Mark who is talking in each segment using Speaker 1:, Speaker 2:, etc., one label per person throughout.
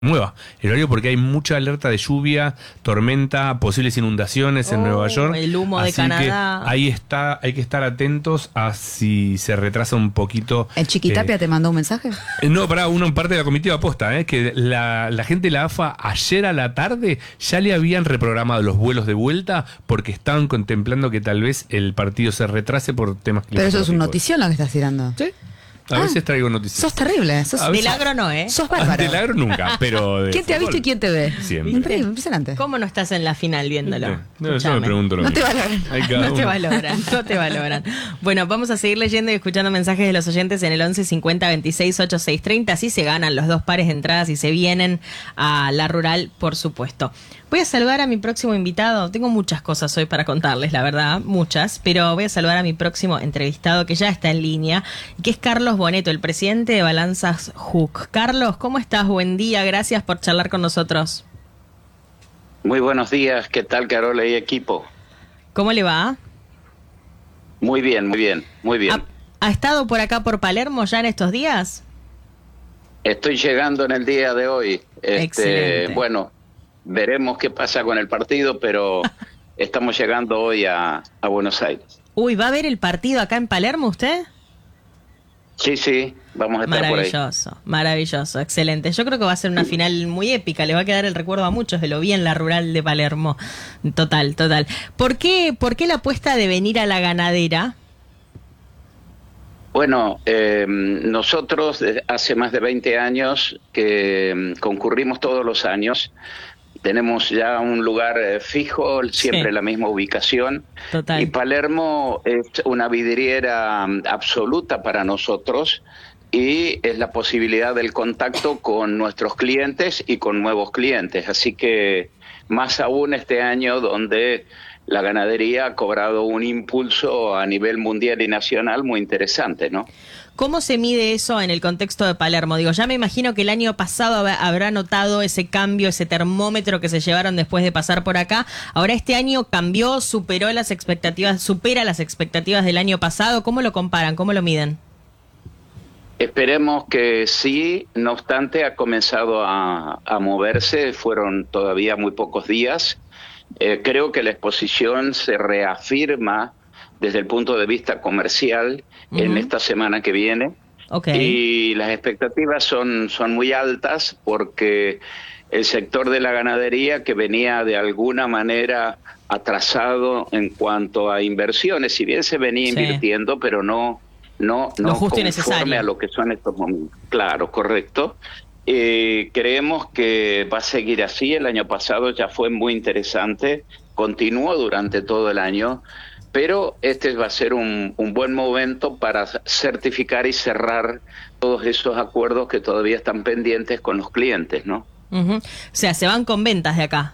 Speaker 1: mueva el horario porque hay mucha alerta de lluvia, tormenta, posibles inundaciones en Nueva York.
Speaker 2: El humo de Canadá.
Speaker 1: Ahí está, hay que estar atentos a si se retrasa un poquito.
Speaker 3: ¿El Chiquitapia te mandó un mensaje?
Speaker 1: No, para uno parte de la comitiva posta, que la gente de la AFA ayer a la tarde ya le habían reprogramado los vuelos de vuelta porque estaban contemplando que tal vez el partido se retrase por temas climáticos.
Speaker 3: Pero eso es un notición lo que estás tirando.
Speaker 1: Sí. A veces traigo noticias.
Speaker 3: Sos terrible.
Speaker 2: Milagro no, ¿eh?
Speaker 3: Sos bárbaro.
Speaker 1: Milagro nunca, pero...
Speaker 3: ¿Quién te ha visto y quién te ve?
Speaker 1: Siempre.
Speaker 3: Impresionante.
Speaker 2: ¿Cómo no estás en la final viéndolo?
Speaker 1: No, yo me pregunto lo
Speaker 3: No
Speaker 1: mismo.
Speaker 3: te valoran.
Speaker 2: No te valoran. Bueno, vamos a seguir leyendo y escuchando mensajes de los oyentes en el 11 50 26 86 30. Así se ganan los 2 pares de entradas y se vienen a la rural, por supuesto. Voy a saludar a mi próximo invitado. Tengo muchas cosas hoy para contarles, la verdad, muchas. Pero voy a saludar a mi próximo entrevistado que ya está en línea, que es Carlos Boneto, el presidente de Balanzas Hook. Carlos, ¿cómo estás? Buen día, gracias por charlar con nosotros.
Speaker 4: Muy buenos días, ¿qué tal, Carola y equipo?
Speaker 2: ¿Cómo le va?
Speaker 4: Muy bien, muy bien, muy bien.
Speaker 2: ¿Ha estado por acá por Palermo ya en estos días?
Speaker 4: Estoy llegando en el día de hoy.
Speaker 2: Excelente.
Speaker 4: Bueno, veremos qué pasa con el partido, pero estamos llegando hoy a Buenos Aires.
Speaker 2: Uy, ¿va a ver el partido acá en Palermo usted?
Speaker 4: Sí, vamos a estar por ahí.
Speaker 2: Maravilloso, excelente. Yo creo que va a ser una final muy épica, le va a quedar el recuerdo a muchos de lo vi en la rural de Palermo. Total. ¿Por qué la apuesta de venir a la ganadera?
Speaker 4: Bueno, nosotros desde hace más de 20 años que concurrimos todos los años. Tenemos ya un lugar fijo, siempre la misma ubicación.
Speaker 2: Total.
Speaker 4: Y Palermo es una vidriera absoluta para nosotros y es la posibilidad del contacto con nuestros clientes y con nuevos clientes. Así que más aún este año donde la ganadería ha cobrado un impulso a nivel mundial y nacional muy interesante, ¿no?
Speaker 2: ¿Cómo se mide eso en el contexto de Palermo? Digo, ya me imagino que el año pasado habrá notado ese cambio, ese termómetro que se llevaron después de pasar por acá. Ahora este año cambió, supera las expectativas del año pasado. ¿Cómo lo comparan? ¿Cómo lo miden?
Speaker 4: Esperemos que sí, no obstante ha comenzado a moverse, fueron todavía muy pocos días. Creo que la exposición se reafirma desde el punto de vista comercial en esta semana que viene.
Speaker 2: Okay.
Speaker 4: Y las expectativas son muy altas porque el sector de la ganadería, que venía de alguna manera atrasado en cuanto a inversiones, si bien se venía invirtiendo, pero no conforme a lo que son estos momentos. Claro, correcto. Creemos que va a seguir así. El año pasado ya fue muy interesante, continuó durante todo el año, pero este va a ser un buen momento para certificar y cerrar todos esos acuerdos que todavía están pendientes con los clientes, ¿no?
Speaker 2: O sea, se van con ventas de acá.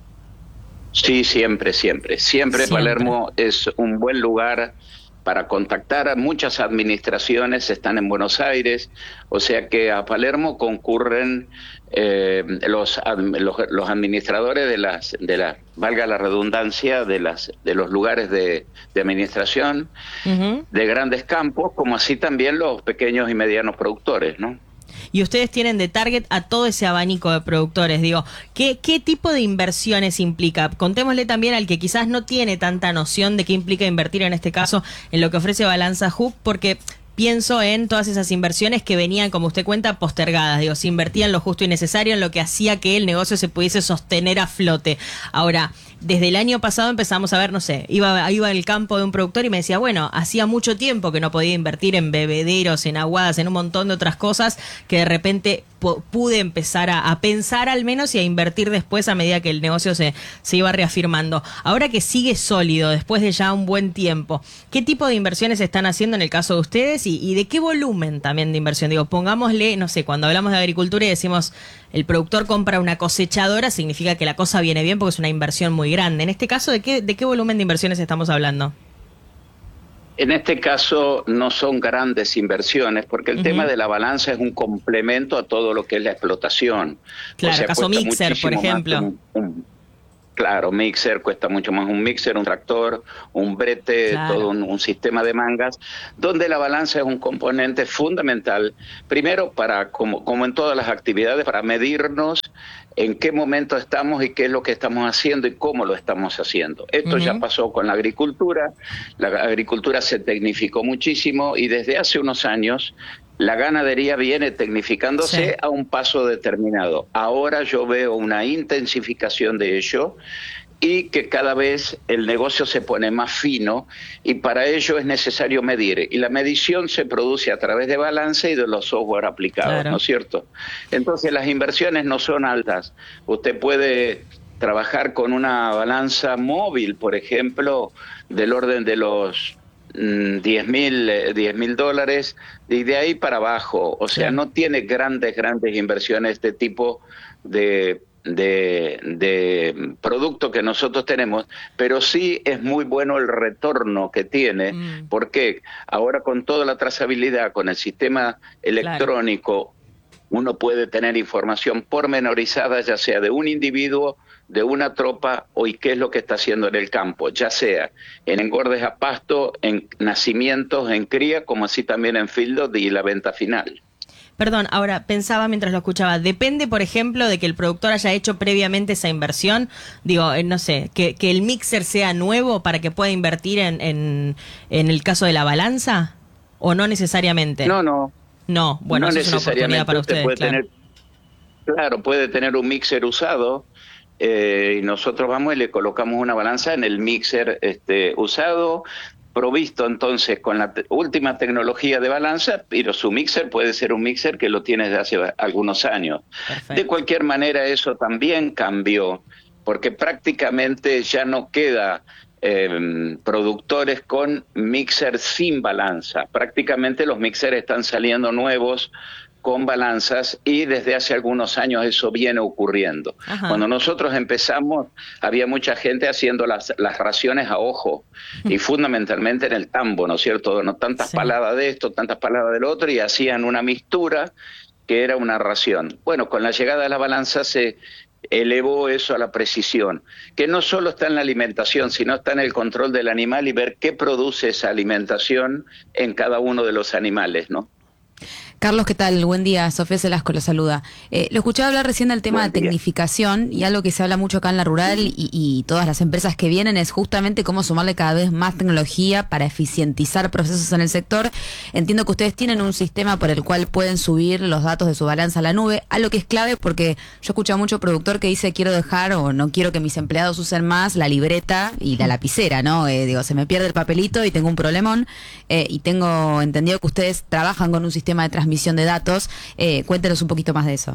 Speaker 4: Sí, siempre. Palermo es un buen lugar para contactar. Muchas administraciones están en Buenos Aires, o sea que a Palermo concurren los administradores de las valga la redundancia, de los lugares de administración de grandes campos, como así también los pequeños y medianos productores, ¿no?
Speaker 2: Y ustedes tienen de target a todo ese abanico de productores. Digo, ¿qué tipo de inversiones implica? Contémosle también al que quizás no tiene tanta noción de qué implica invertir en este caso en lo que ofrece Balanzas Hook, porque pienso en todas esas inversiones que venían, como usted cuenta, postergadas. Digo, se invertía en lo justo y necesario, en lo que hacía que el negocio se pudiese sostener a flote. Ahora, desde el año pasado empezamos a ver, no sé, iba al campo de un productor y me decía, bueno, hacía mucho tiempo que no podía invertir en bebederos, en aguadas, en un montón de otras cosas que de repente pude empezar a pensar al menos y a invertir después a medida que el negocio se iba reafirmando. Ahora que sigue sólido, después de ya un buen tiempo, ¿qué tipo de inversiones están haciendo en el caso de ustedes y de qué volumen también de inversión? Digo, pongámosle, no sé, cuando hablamos de agricultura y decimos el productor compra una cosechadora, significa que la cosa viene bien porque es una inversión muy grande. En este caso, ¿de qué volumen de inversiones estamos hablando?
Speaker 4: En este caso no son grandes inversiones, porque el tema de la balanza es un complemento a todo lo que es la explotación.
Speaker 2: Claro,
Speaker 4: o sea,
Speaker 2: caso mixer, por ejemplo.
Speaker 4: Claro, mixer, cuesta mucho más un mixer, un tractor, un brete,
Speaker 2: Claro.
Speaker 4: todo un sistema de mangas, donde la balanza es un componente fundamental, primero para, como en todas las actividades, para medirnos en qué momento estamos y qué es lo que estamos haciendo y cómo lo estamos haciendo. Esto ya pasó con la agricultura se tecnificó muchísimo y desde hace unos años la ganadería viene tecnificándose
Speaker 2: Sí.
Speaker 4: a un paso determinado. Ahora yo veo una intensificación de ello y que cada vez el negocio se pone más fino y para ello es necesario medir. Y la medición se produce a través de balance y de los software aplicados,
Speaker 2: Claro.
Speaker 4: ¿no es cierto? Entonces las inversiones no son altas. Usted puede trabajar con una balanza móvil, por ejemplo, del orden de los $10,000 y de ahí para abajo. O sea,
Speaker 2: Claro.
Speaker 4: no tiene grandes inversiones de tipo de producto que nosotros tenemos, pero sí es muy bueno el retorno que tiene, porque ahora con toda la trazabilidad, con el sistema electrónico, uno puede tener información pormenorizada, ya sea de un individuo, de una tropa, o y qué es lo que está haciendo en el campo, ya sea en engordes a pasto, en nacimientos, en cría, como así también en feedlot y la venta final.
Speaker 2: Perdón, ahora pensaba mientras lo escuchaba, depende, por ejemplo, de que el productor haya hecho previamente esa inversión, digo, no sé, que el mixer sea nuevo para que pueda invertir en el caso de la balanza, o no necesariamente.
Speaker 4: No,
Speaker 2: No, bueno,
Speaker 4: no
Speaker 2: eso es una oportunidad para
Speaker 4: usted
Speaker 2: ustedes,
Speaker 4: puede
Speaker 2: claro.
Speaker 4: puede tener un mixer usado, y nosotros vamos y le colocamos una balanza en el mixer usado, provisto entonces con la última tecnología de balanza, pero su mixer puede ser un mixer que lo tiene desde hace algunos años.
Speaker 2: Perfecto.
Speaker 4: De cualquier manera, eso también cambió, porque prácticamente ya no queda productores con mixer sin balanza. Prácticamente los mixers están saliendo nuevos con balanzas y desde hace algunos años eso viene ocurriendo.
Speaker 2: Ajá.
Speaker 4: Cuando nosotros empezamos había mucha gente haciendo las raciones a ojo y fundamentalmente en el tambo, ¿no es cierto? No tantas
Speaker 2: Sí.
Speaker 4: paladas de esto, tantas paladas del otro y hacían una mistura que era una ración. Bueno, con la llegada de la balanza se elevó eso a la precisión, que no solo está en la alimentación, sino está en el control del animal y ver qué produce esa alimentación en cada uno de los animales, ¿no?
Speaker 3: Carlos, ¿qué tal? Buen día, Sofía Celasco lo saluda. Lo escuchaba hablar recién del tema
Speaker 4: Buen
Speaker 3: de
Speaker 4: día.
Speaker 3: tecnificación y algo que se habla mucho acá en la rural y todas las empresas que vienen es justamente cómo sumarle cada vez más tecnología para eficientizar procesos en el sector. Entiendo que ustedes tienen un sistema por el cual pueden subir los datos de su balanza a la nube, algo que es clave porque yo escucho a mucho productor que dice quiero dejar o no quiero que mis empleados usen más la libreta y la lapicera, ¿no? Digo, se me pierde el papelito y tengo un problemón y tengo entendido que ustedes trabajan con un sistema de transmisión de datos. Cuéntenos un poquito más de eso.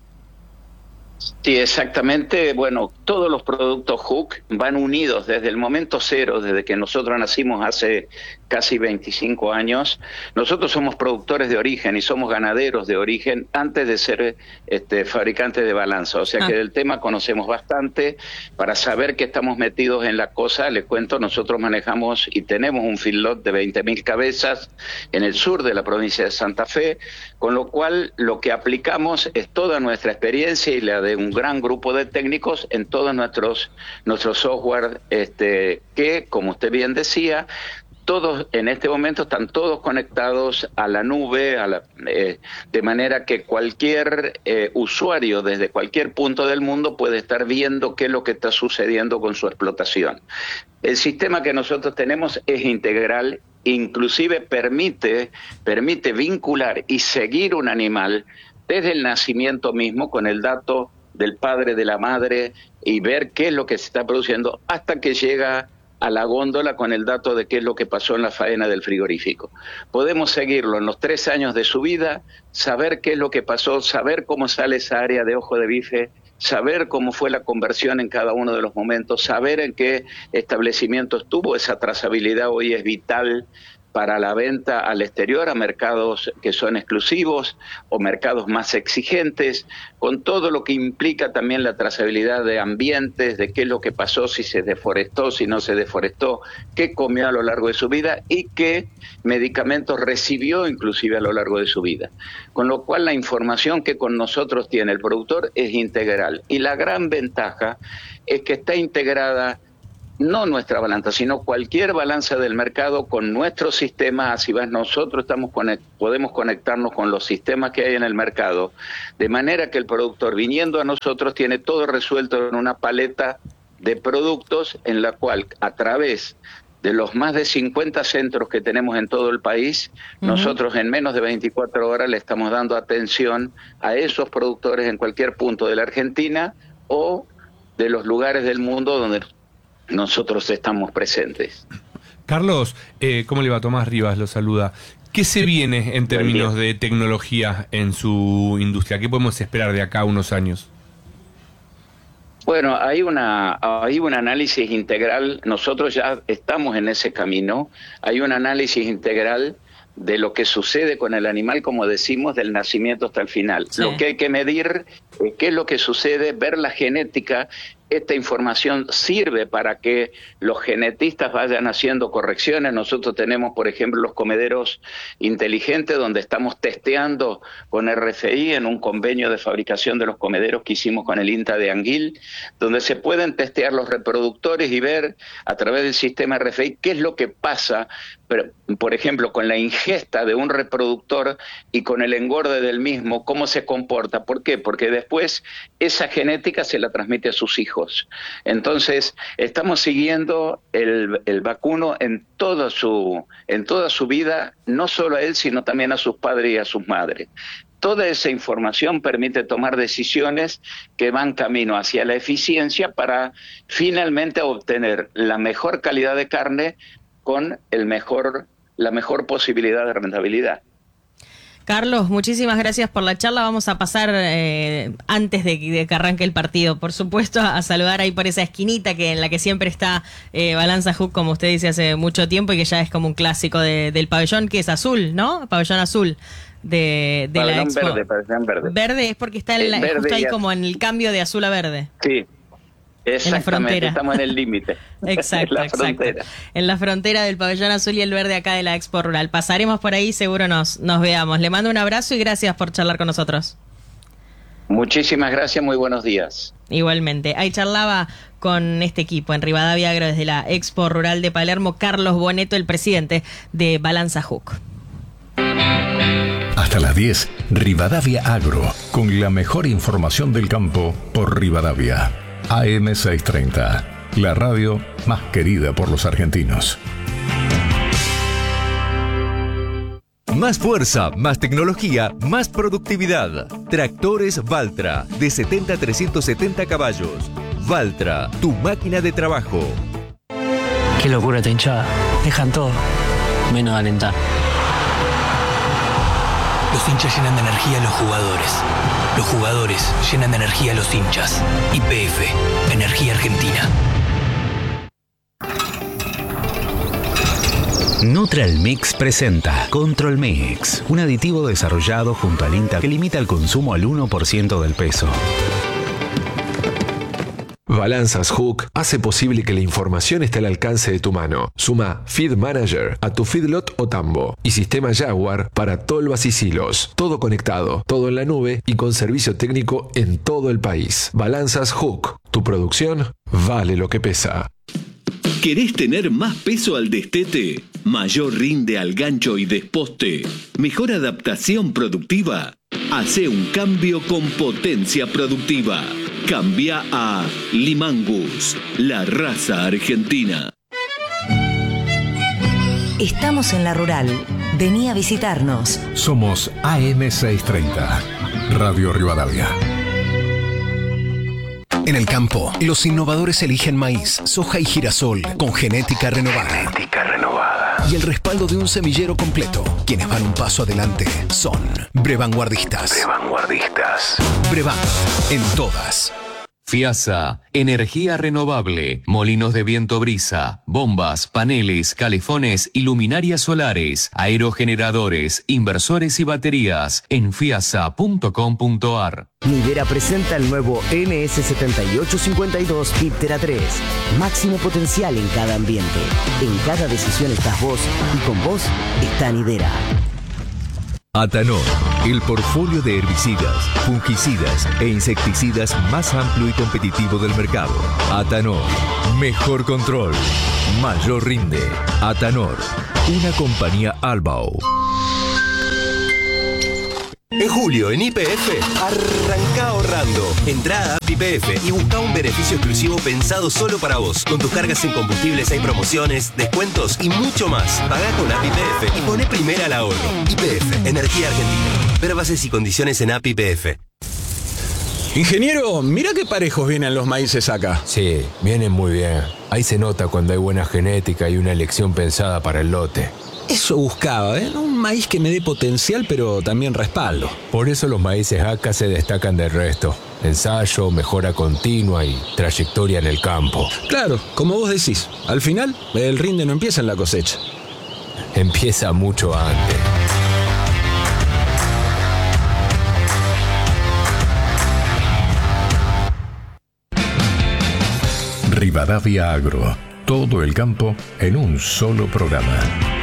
Speaker 4: Sí, exactamente. Bueno, todos los productos Hook van unidos desde el momento cero, desde que nosotros nacimos hace casi 25 años. Nosotros somos productores de origen y somos ganaderos de origen antes de ser fabricantes de balanza. O sea que del tema conocemos bastante. Para saber que estamos metidos en la cosa, les cuento, nosotros manejamos y tenemos un feedlot de 20.000 cabezas en el sur de la provincia de Santa Fe, con lo cual lo que aplicamos es toda nuestra experiencia y la de un gran grupo de técnicos en todos nuestros software que, como usted bien decía, todos en este momento están todos conectados a la nube, de manera que cualquier usuario desde cualquier punto del mundo puede estar viendo qué es lo que está sucediendo con su explotación. El sistema que nosotros tenemos es integral, inclusive permite vincular y seguir un animal desde el nacimiento mismo con el dato del padre, de la madre, y ver qué es lo que se está produciendo hasta que llega a la góndola con el dato de qué es lo que pasó en la faena del frigorífico. Podemos seguirlo en los 3 años de su vida, saber qué es lo que pasó, saber cómo sale esa área de ojo de bife, saber cómo fue la conversión en cada uno de los momentos, saber en qué establecimiento estuvo. Esa trazabilidad hoy es vital para la venta al exterior, a mercados que son exclusivos o mercados más exigentes, con todo lo que implica también la trazabilidad de ambientes, de qué es lo que pasó, si se deforestó, si no se deforestó, qué comió a lo largo de su vida y qué medicamentos recibió inclusive a lo largo de su vida. Con lo cual la información que con nosotros tiene el productor es integral. Y la gran ventaja es que está integrada no nuestra balanza, sino cualquier balanza del mercado con nuestro sistema. Así vas, nosotros podemos conectarnos con los sistemas que hay en el mercado, de manera que el productor, viniendo a nosotros, tiene todo resuelto en una paleta de productos en la cual, a través de los más de 50 centros que tenemos en todo el país, nosotros en menos de 24 horas le estamos dando atención a esos productores en cualquier punto de la Argentina o de los lugares del mundo donde nosotros estamos presentes.
Speaker 1: Carlos, ¿cómo le va? Tomás Rivas lo saluda. ¿Qué se viene en términos de tecnología en su industria? ¿Qué podemos esperar de acá a unos años?
Speaker 4: Bueno, hay un análisis integral, nosotros ya estamos en ese camino, hay un análisis integral de lo que sucede con el animal, como decimos, del nacimiento hasta el final. Sí. Lo que hay que medir es qué es lo que sucede, ver la genética. Esta información sirve para que los genetistas vayan haciendo correcciones. Nosotros tenemos, por ejemplo, los comederos inteligentes, donde estamos testeando con RFI en un convenio de fabricación de los comederos que hicimos con el INTA de Anguil, donde se pueden testear los reproductores y ver a través del sistema RFI qué es lo que pasa, por ejemplo, con la ingesta de un reproductor y con el engorde del mismo, cómo se comporta. ¿Por qué? Porque después esa genética se la transmite a sus hijos. Entonces, estamos siguiendo el vacuno en toda su vida, no solo a él, sino también a sus padres y a sus madres. Toda esa información permite tomar decisiones que van camino hacia la eficiencia para finalmente obtener la mejor calidad de carne con la mejor posibilidad de rentabilidad.
Speaker 2: Carlos, muchísimas gracias por la charla. Vamos a pasar, antes de que arranque el partido, por supuesto, a saludar ahí por esa esquinita en la que siempre está Balanza Hook, como usted dice, hace mucho tiempo, y que ya es como un clásico del pabellón, que es azul, ¿no? Pabellón azul de la Expo.
Speaker 4: Verde, pabellón verde.
Speaker 2: Verde es porque está justo ahí como en el cambio de azul a verde.
Speaker 4: Sí. Exactamente,
Speaker 2: en la
Speaker 4: estamos en el límite.
Speaker 2: Exacto, exacto. En la frontera del pabellón azul y el verde acá de la Expo Rural. Pasaremos por ahí, seguro nos veamos. Le mando un abrazo y gracias por charlar con nosotros.
Speaker 4: Muchísimas gracias, muy buenos días.
Speaker 2: Igualmente. Ahí charlaba con este equipo en Rivadavia Agro desde la Expo Rural de Palermo, Carlos Boneto, el presidente de Balanza Hook.
Speaker 5: Hasta las 10, Rivadavia Agro, con la mejor información del campo por Rivadavia. AM630, la radio más querida por los argentinos.
Speaker 6: Más fuerza, más tecnología, más productividad. Tractores Valtra, de 70 a 370 caballos. Valtra, tu máquina de trabajo.
Speaker 7: Qué locura esta hinchada. Dejan todo, menos alentar.
Speaker 8: Los hinchas llenan de energía a los jugadores. Los jugadores llenan de energía a los hinchas. YPF, Energía Argentina.
Speaker 9: Nutralmix presenta Control Mix, un aditivo desarrollado junto al INTA que limita el consumo al 1% del peso.
Speaker 10: Balanzas Hook hace posible que la información esté al alcance de tu mano. Suma Feed Manager a tu feedlot o tambo y sistema Jaguar para tolvas y silos. Todo conectado, todo en la nube y con servicio técnico en todo el país. Balanzas Hook. Tu producción vale lo que pesa.
Speaker 11: ¿Querés tener más peso al destete? ¿Mayor rinde al gancho y desposte? ¿Mejor adaptación productiva? Hace un cambio con potencia productiva. Cambia a Limangus, la raza argentina.
Speaker 12: Estamos en la rural. Vení a visitarnos.
Speaker 5: Somos AM630, Radio Rivadavia.
Speaker 13: En el campo, los innovadores eligen maíz, soja y girasol con genética renovada. Y el respaldo de un semillero completo. Quienes van un paso adelante son Brevanguardistas. Brevan, en todas.
Speaker 6: FIASA, energía renovable, molinos de viento brisa, bombas, paneles, calefones y luminarias solares, aerogeneradores, inversores y baterías en fiasa.com.ar.
Speaker 14: Nidera presenta el nuevo NS7852 Viptera 3. Máximo potencial en cada ambiente. En cada decisión estás vos y con vos está Nidera.
Speaker 6: Atanor, el portfolio de herbicidas, fungicidas e insecticidas más amplio y competitivo del mercado. Atanor, mejor control, mayor rinde. Atanor, una compañía Albao.
Speaker 15: En julio, en YPF, arranca ahorrando. Entrá a App YPF y busca un beneficio exclusivo pensado solo para vos. Con tus cargas en combustibles hay promociones, descuentos y mucho más. Pagá con App YPF y poné primera al ahorro. YPF, Energía Argentina. Ver bases y condiciones en App YPF.
Speaker 16: Ingeniero, mira qué parejos vienen los maíces acá.
Speaker 17: Sí, vienen muy bien. Ahí se nota cuando hay buena genética y una elección pensada para el lote.
Speaker 16: Eso buscaba, un maíz que me dé potencial, pero también respaldo.
Speaker 17: Por eso los maíces ACA se destacan del resto. Ensayo, mejora continua y trayectoria en el campo.
Speaker 16: Claro, como vos decís, al final el rinde no empieza en la cosecha.
Speaker 17: Empieza mucho antes.
Speaker 5: Rivadavia Agro. Todo el campo en un solo programa.